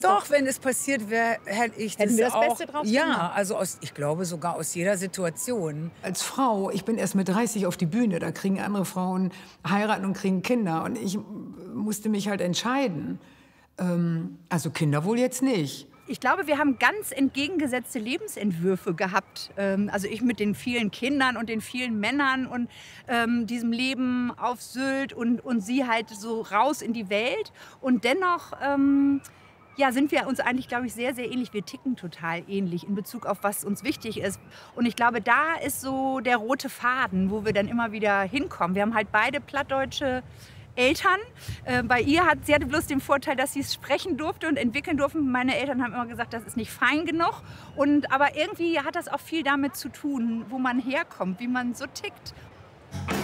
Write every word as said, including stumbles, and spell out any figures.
Doch, wenn es passiert wäre, hätte ich Hätten das wir das auch. Beste draus Ja, gemacht. also aus, ich glaube sogar aus jeder Situation. Als Frau, ich bin erst mit dreißig auf die Bühne, da kriegen andere Frauen heiraten und kriegen Kinder. Und ich musste mich halt entscheiden. Ähm, also Kinder wohl jetzt nicht. Ich glaube, wir haben ganz entgegengesetzte Lebensentwürfe gehabt. Ähm, also ich mit den vielen Kindern und den vielen Männern und ähm, diesem Leben auf Sylt und, und sie halt so raus in die Welt. Und dennoch ähm, ja, sind wir uns eigentlich, glaube ich, sehr, sehr ähnlich. Wir ticken total ähnlich in Bezug auf, was uns wichtig ist. Und ich glaube, da ist so der rote Faden, wo wir dann immer wieder hinkommen. Wir haben halt beide plattdeutsche Eltern. Äh, bei ihr hat sie hatte bloß den Vorteil, dass sie es sprechen durfte und entwickeln durfte. Meine Eltern haben immer gesagt, das ist nicht fein genug. Und, aber irgendwie hat das auch viel damit zu tun, wo man herkommt, wie man so tickt.